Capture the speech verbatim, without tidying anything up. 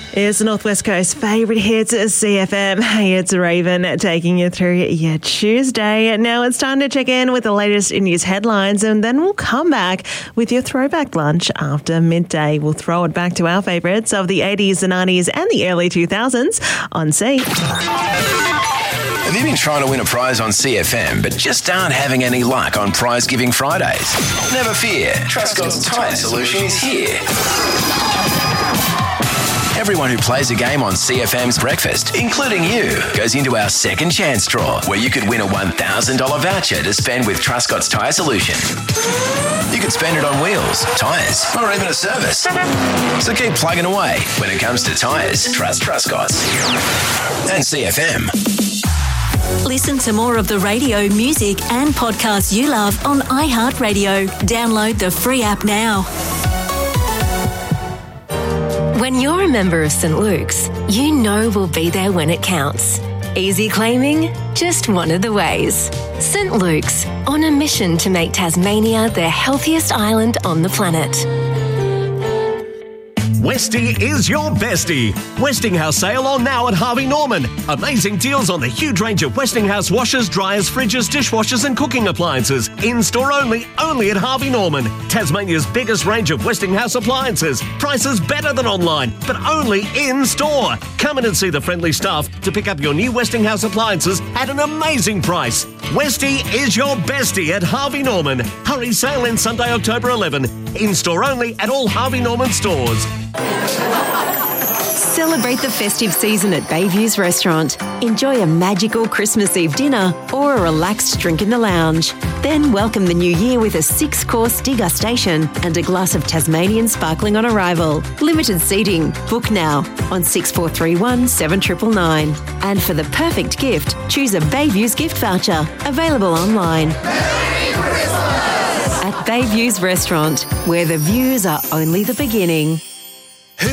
It's the Northwest Coast favourite hits at C F M. Hey, it's Raven taking you through your Tuesday. Now it's time to check in with the latest news headlines, and then we'll come back with your throwback lunch after midday. We'll throw it back to our favourites of the eighties, the nineties and the early two thousands on C. Have you been trying to win a prize on C F M but just aren't having any luck on Prize Giving Fridays? Never fear, Trustcott's Tyre Solution is here. Everyone who plays a game on C F M's Breakfast, including you, goes into our second chance draw, where you could win a one thousand dollars voucher to spend with Trustcott's Tyre Solution. You could spend it on wheels, tyres, or even a service. So keep plugging away. When it comes to tyres, trust Trustcott's. And C F M. Listen to more of the radio, music and podcasts you love on iHeartRadio. Download the free app now. When you're a member of Saint Luke's, you know we'll be there when it counts. Easy claiming? Just one of the ways. Saint Luke's, on a mission to make Tasmania the healthiest island on the planet. Westie is your bestie. Westinghouse sale on now at Harvey Norman. Amazing deals on the huge range of Westinghouse washers, dryers, fridges, dishwashers and cooking appliances. In-store only, only at Harvey Norman. Tasmania's biggest range of Westinghouse appliances. Prices better than online, but only in-store. Come in and see the friendly staff to pick up your new Westinghouse appliances at an amazing price. Westie is your bestie at Harvey Norman. Hurry, sale in Sunday, October eleventh. In-store only at all Harvey Norman stores. Celebrate the festive season at Bayviews Restaurant. Enjoy a magical Christmas Eve dinner or a relaxed drink in the lounge. Then welcome the new year with a six-course degustation and a glass of Tasmanian sparkling on arrival. Limited seating. Book now on six four three one, seven nine nine nine. And for the perfect gift, choose a Bayviews gift voucher. Available online. Merry Christmas! At Bayviews Restaurant, where the views are only the beginning.